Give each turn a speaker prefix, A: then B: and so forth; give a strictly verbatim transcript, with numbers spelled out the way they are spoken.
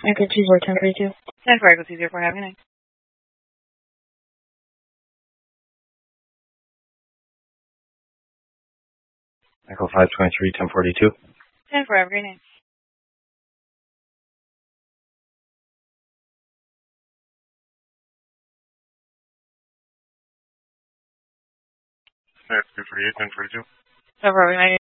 A: Echo two four ten forty-two.
B: ten for Echo two zero four, have a good night.
C: Echo five twenty-three ten forty-two.
B: ten for, have a great night.
D: two forty-eight ten forty-two.
B: ten for, have a good night.